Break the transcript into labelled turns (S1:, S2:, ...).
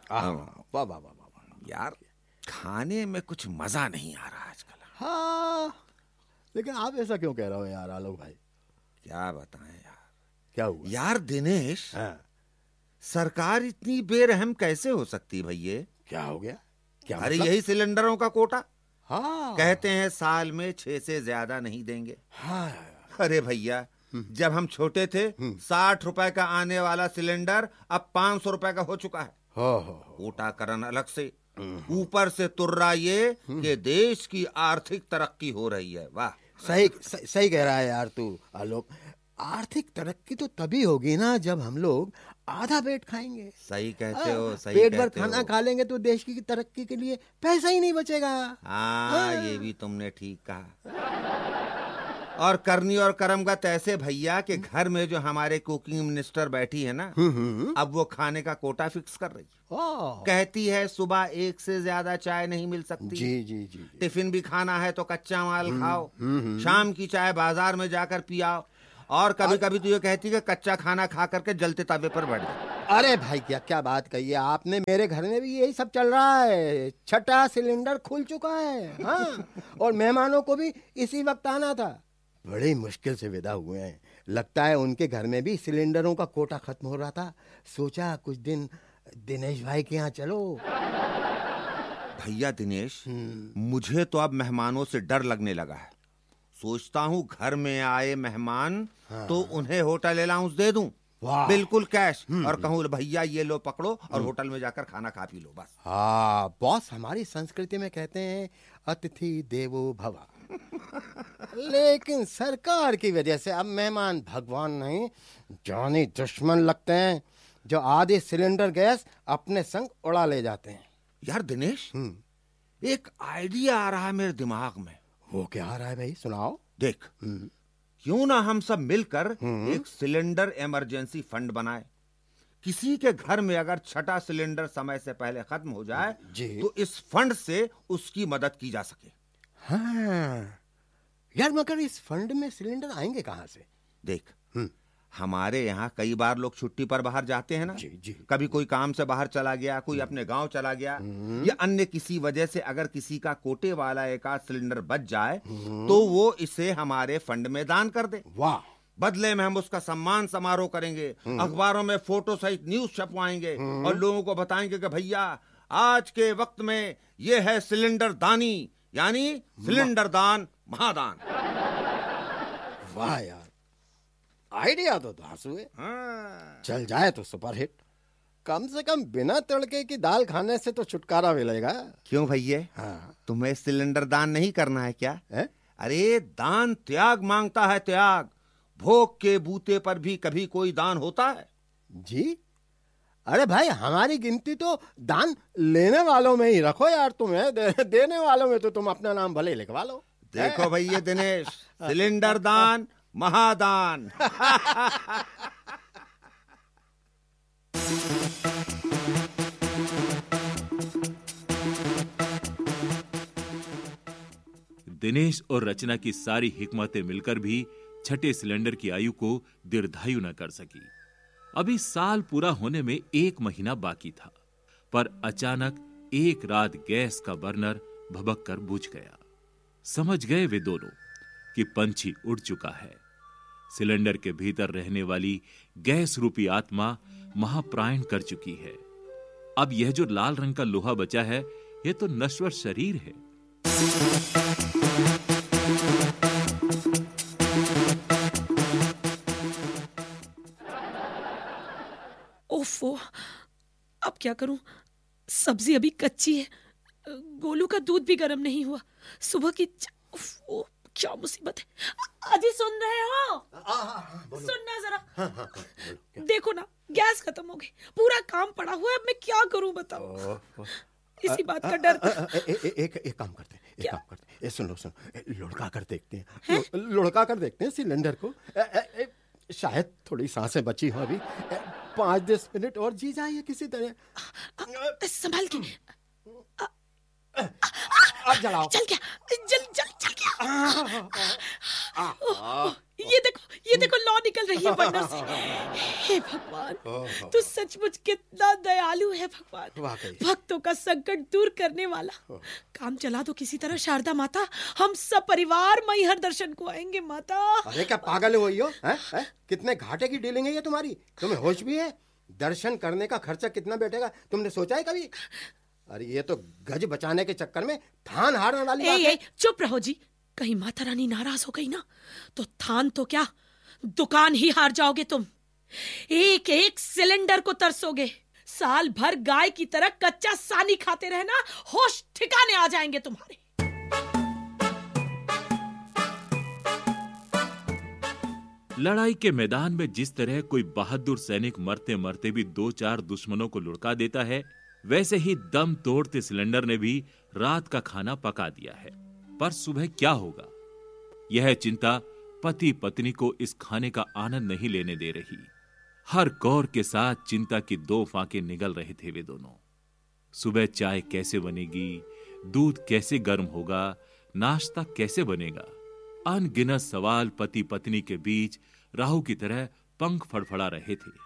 S1: वाह वाह वाह वाह।
S2: यार खाने में कुछ मजा नहीं आ रहा आजकल।
S1: हाँ, लेकिन आप ऐसा क्यों कह रहे हो यार आलोक भाई?
S2: क्या बताएं यार।
S1: क्या हुआ?
S2: यार दिनेश,
S1: हाँ,
S2: सरकार इतनी बेरहम कैसे हो सकती भैया?
S1: क्या हो गया? क्या
S2: अरे
S1: मतलब?
S2: यही सिलेंडरों का कोटा।
S1: हाँ
S2: कहते हैं साल में 6 से ज्यादा नहीं देंगे।
S1: हाँ।
S2: अरे भैया, जब हम छोटे थे 60 रुपए का आने वाला सिलेंडर अब 500 रुपए का हो चुका है।
S1: हो।
S2: कोटाकरण अलग से, ऊपर से तुर्रा ये कि देश की आर्थिक तरक्की हो रही है। वाह।
S1: सही कह रहा है यार तू आलोक। आर्थिक तरक्की तो तभी होगी ना जब हम लोग आधा पेट खाएंगे।
S2: सही कहते हो, सही
S1: पेट भर
S2: कहते
S1: खाना
S2: हो।
S1: खा लेंगे तो देश की तरक्की के लिए पैसा ही नहीं बचेगा।
S2: हाँ, ये भी तुमने ठीक कहा। और करनी और करम का तैसे भैया कि घर में जो हमारे कुकिंग मिनिस्टर बैठी है ना, अब वो खाने का कोटा फिक्स कर रही है। कहती है सुबह 1 से ज्यादा चाय नहीं मिल सकती।
S1: जी।
S2: टिफिन भी खाना है तो कच्चा माल खाओ, शाम की चाय बाजार में जाकर पियाओ, और कभी कभी तो ये कहती है कि कच्चा खाना खा करके जलते तवे पर बैठ जाओ।
S1: अरे भाई क्या बात कही है आपने। मेरे घर में भी यही सब चल रहा है। 6ठा सिलेंडर खुल चुका है। हाँ, और मेहमानों को भी इसी वक्त आना था। बड़ी मुश्किल से विदा हुए हैं। लगता है उनके घर में भी सिलेंडरों का कोटा खत्म हो रहा था। सोचा कुछ दिन दिनेश भाई के यहाँ चलो।
S2: भैया दिनेश, मुझे तो अब मेहमानों से डर लगने लगा है। सोचता हूँ घर में आए मेहमान तो उन्हें होटल अलाउंस दे दूं, बिल्कुल कैश, और कहूँ भैया ये लो पकड़ो और होटल में जाकर खाना खा पी लो बस।
S1: हाँ बॉस, हमारी संस्कृति में कहते हैं अतिथि देवो भव। लेकिन सरकार की वजह से अब मेहमान भगवान नहीं जानी दुश्मन लगते हैं, जो आधे सिलेंडर गैस अपने संग उड़ा ले जाते हैं।
S2: यार दिनेश, एक आइडिया आ रहा है मेरे दिमाग में।
S1: वो क्या आ रहा है भाई, सुनाओ।
S2: देख, क्यों ना हम सब मिलकर एक सिलेंडर इमरजेंसी फंड बनाए। किसी के घर में अगर 6ठा सिलेंडर समय से पहले खत्म हो जाए तो इस फंड से उसकी मदद की जा सके।
S1: हाँ यार, मगर इस फंड में सिलेंडर आएंगे कहाँ से?
S2: देख, हमारे यहाँ कई बार लोग छुट्टी पर बाहर जाते हैं ना।
S1: जी।
S2: कभी कोई काम से बाहर चला गया, कोई अपने गांव चला गया, या अन्य किसी वजह से अगर किसी का कोटे वाला एक आध सिलेंडर बच जाए तो वो इसे हमारे फंड में दान कर दे।
S1: वाह।
S2: बदले में हम उसका सम्मान समारोह करेंगे, अखबारों में फोटो सहित न्यूज छपवाएंगे और लोगों को बताएंगे कि भैया आज के वक्त में ये है सिलेंडर दानी, यानी सिलेंडर दान महादान।
S1: वाह यार, आइडिया तो धांसू है। चल जाए तो सुपरहिट। कम से कम बिना तड़के की दाल खाने से तो छुटकारा मिलेगा।
S2: क्यों भैया? तुम्हें सिलेंडर दान नहीं करना है क्या? अरे दान त्याग मांगता है, त्याग। भोग के बूते पर भी कभी कोई दान होता है?
S1: जी, अरे भाई हमारी गिनती तो दान लेने वालों में ही रखो यार। तुम्हें देने वालों में तो तुम अपना नाम भले लिखवा लो।
S2: देखो भैया दिनेश, सिलेंडर दान महादान।
S3: दिनेश और रचना की सारी हिकमतें मिलकर भी 6ठे सिलेंडर की आयु को दीर्घायु न कर सकी। अभी साल पूरा होने में 1 महीना बाकी था, पर अचानक एक रात गैस का बर्नर भभक कर बुझ गया। समझ गए वे दोनों कि पंछी उड़ चुका है। सिलेंडर के भीतर रहने वाली गैस रूपी आत्मा महाप्रायण कर चुकी है। अब यह जो लाल रंग का लोहा बचा है, यह तो नश्वर शरीर है।
S4: ओफो, अब क्या करूं? सब्जी अभी कच्ची है, गोलू का दूध भी गर्म नहीं हुआ। सुबह की ओफो, क्या मुसीबत है। अजी सुन रहे हो? सुनना जरा। देखो ना, गैस खत्म हो गई, पूरा काम पड़ा हुआ है। अब मैं क्या करूं बताओ? इसी बात का डर था।
S1: एक काम करते हैं, सुनो, लुढ़का कर देखते हैं। लुढ़का कर देखते हैं सिलेंडर को। शायद थोड़ी सांसें बची हो अभी। 5-10 मिनट और जी जाइए किसी तरह।
S4: संभाल के।
S1: अब जलाओ।
S4: चल गया, चल गया। ये देखो लौ निकल रही है बन्नों से। हे भगवान, तू सचमुच कितना दयालु है भगवान, भक्तों का संकट दूर करने वाला। काम चला दो किसी तरह शारदा माता, हम सब परिवार मैहर दर्शन को आएंगे माता।
S1: अरे क्या पागल हो गई हो? कितने घाटे की डीलिंग है ये तुम्हारी? तुम्हें होश भी है? दर्शन करने का खर्चा कितना बैठेगा तुमने सोचा है कभी? अरे ये तो गज बचाने के चक्कर में थान हारने वाली बात है।
S4: चुप रहो जी, कहीं माता रानी नाराज हो गई ना तो थान तो क्या, दुकान ही हार जाओगे तुम। एक एक सिलेंडर को तरसोगे, साल भर गाय की तरह कच्चा सानी खाते रहना, होश ठिकाने आ जाएंगे तुम्हारे।
S3: लड़ाई के मैदान में जिस तरह कोई बहादुर सैनिक मरते मरते भी 2-4 दुश्मनों को लुढ़का देता है, वैसे ही दम तोड़ते सिलेंडर ने भी रात का खाना पका दिया है। पर सुबह क्या होगा, यह चिंता पति पत्नी को इस खाने का आनंद नहीं लेने दे रही। हर गौर के साथ चिंता की 2 फांके निगल रहे थे वे दोनों। सुबह चाय कैसे बनेगी, दूध कैसे गर्म होगा, नाश्ता कैसे बनेगा, अनगिनत सवाल पति पत्नी के बीच राहु की तरह पंख फड़फड़ा रहे थे।